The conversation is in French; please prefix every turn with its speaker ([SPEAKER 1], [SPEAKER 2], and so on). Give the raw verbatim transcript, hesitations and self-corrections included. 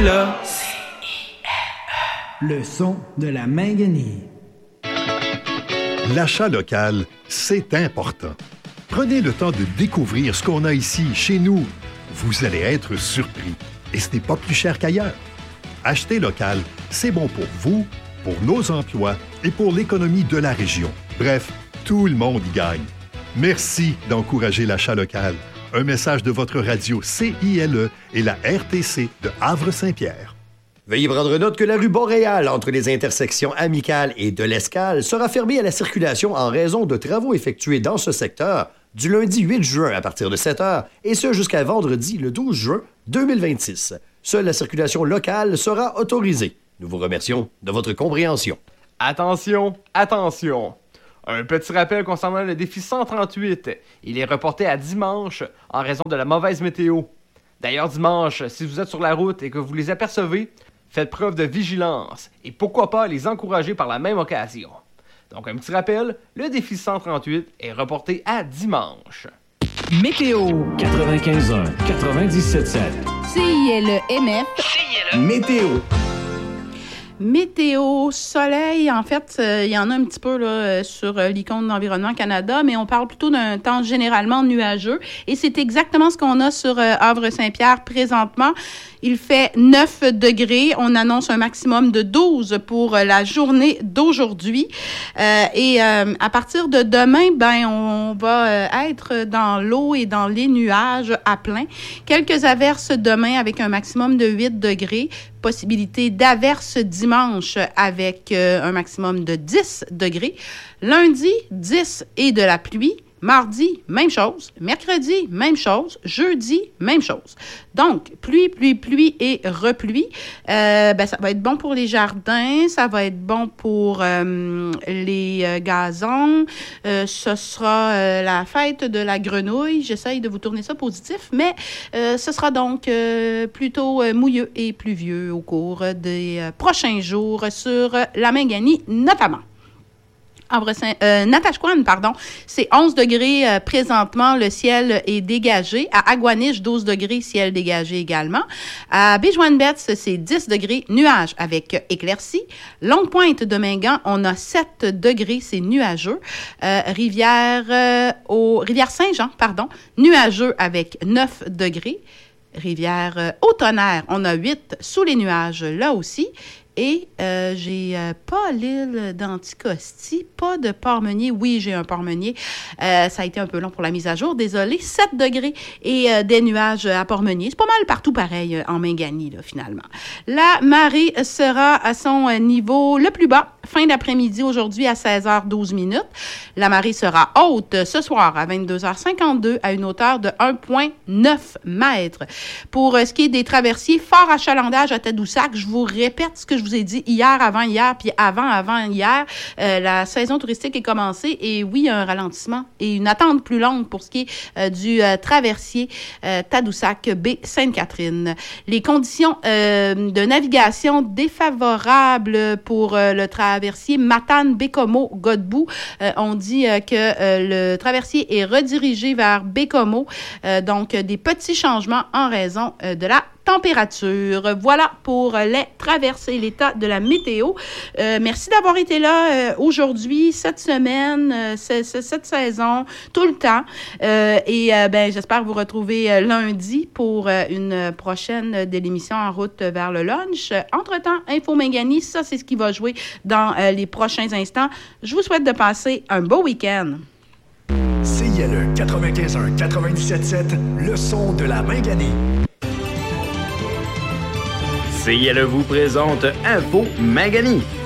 [SPEAKER 1] L.
[SPEAKER 2] Le son de la Minganie.
[SPEAKER 3] L'achat local, c'est important. Prenez le temps de découvrir ce qu'on a ici, chez nous. Vous allez être surpris. Et ce n'est pas plus cher qu'ailleurs. Acheter local, c'est bon pour vous, pour nos emplois et pour l'économie de la région. Bref, tout le monde y gagne. Merci d'encourager l'achat local. Un message de votre radio C I L E et la R T C de Havre-Saint-Pierre.
[SPEAKER 4] Veuillez prendre note que la rue Boréal, entre les intersections Amicales et de l'Escale, sera fermée à la circulation en raison de travaux effectués dans ce secteur du lundi huit juin à partir de sept heures et ce jusqu'à vendredi le douze juin deux mille vingt-six. Seule la circulation locale sera autorisée. Nous vous remercions de votre compréhension.
[SPEAKER 1] Attention, attention! Un petit rappel concernant le défi cent trente-huit. Il est reporté à dimanche en raison de la mauvaise météo. D'ailleurs, dimanche, si vous êtes sur la route et que vous les apercevez, faites preuve de vigilance et pourquoi pas les encourager par la même occasion. Donc, un petit rappel, le défi cent trente-huit est reporté à dimanche.
[SPEAKER 5] Météo quatre-vingt-quinze un, quatre-vingt-dix-sept sept.
[SPEAKER 6] C I L E M F.
[SPEAKER 5] C I L E. Météo.
[SPEAKER 6] Météo, soleil, en fait, euh, il y en a un petit peu là, sur euh, l'icône d'Environnement Canada, mais on parle plutôt d'un temps généralement nuageux. Et c'est exactement ce qu'on a sur euh, Havre-Saint-Pierre présentement. Il fait neuf degrés. On annonce un maximum de douze pour euh, la journée d'aujourd'hui. Euh, et euh, à partir de demain, ben, on va euh, être dans l'eau et dans les nuages à plein. Quelques averses demain avec un maximum de huit degrés. Possibilité d'averses dimanche avec euh, un maximum de dix degrés. Lundi, dix et de la pluie. Mardi, même chose. Mercredi, même chose. Jeudi, même chose. Donc, pluie, pluie, pluie et repluie. Euh, ben, ça va être bon pour les jardins. Ça va être bon pour euh, les euh, gazons. Euh, ce sera euh, la fête de la grenouille. J'essaye de vous tourner ça positif, mais euh, ce sera donc euh, plutôt euh, mouilleux et pluvieux au cours des euh, prochains jours sur euh, la Minganie notamment. Euh, Natashquan, pardon, c'est onze degrés euh, présentement, le ciel est dégagé. À Agouaniche, douze degrés, ciel dégagé également. À Béjouane-Betts, c'est dix degrés, nuages avec éclaircies. Longue-Pointe de Mingan, on a sept degrés, c'est nuageux. Euh, Rivière, euh, au, Rivière-Saint-Jean, pardon, nuageux avec neuf degrés. Rivière euh, au Tonnerre, on a huit sous les nuages là aussi. Et euh, j'ai euh, pas l'île d'Anticosti, pas de Port-Meunier. Oui, j'ai un Port-Meunier. Euh, ça a été un peu long pour la mise à jour. Désolé. sept degrés et euh, des nuages à Port-Meunier. C'est pas mal partout pareil euh, en Minganie, là, finalement. La marée sera à son euh, niveau le plus bas, fin d'après-midi aujourd'hui à seize heures douze minutes. La marée sera haute ce soir à vingt-deux heures cinquante-deux à une hauteur de un virgule neuf mètres. Pour euh, ce qui est des traversiers, fort achalandage à Tadoussac, je vous répète ce que je vous ai dit hier, avant-hier, puis avant-avant-hier, euh, la saison touristique est commencée et oui, il y a un ralentissement et une attente plus longue pour ce qui est euh, du euh, traversier euh, Tadoussac-Baie-Sainte-Catherine. Les conditions euh, de navigation défavorables pour euh, le traversier Matane-Bécomo-Godbout. Euh, on dit euh, que euh, le traversier est redirigé vers Bécomo, euh, donc des petits changements en raison euh, de la température. Voilà pour les traversées, l'état de la météo. Euh, merci d'avoir été là euh, aujourd'hui, cette semaine, euh, c- c- cette saison, tout le temps. Euh, et euh, ben, j'espère vous retrouver euh, lundi pour euh, une prochaine de l'émission En route vers le lunch. Entre-temps, Info Minganie, ça c'est ce qui va jouer dans euh, les prochains instants. Je vous souhaite de passer un beau week-end.
[SPEAKER 7] C I L E quatre-vingt-quinze un quatre-vingt-dix-sept sept, le son de la Minganie.
[SPEAKER 8] C I L E vous présente Info Minganie.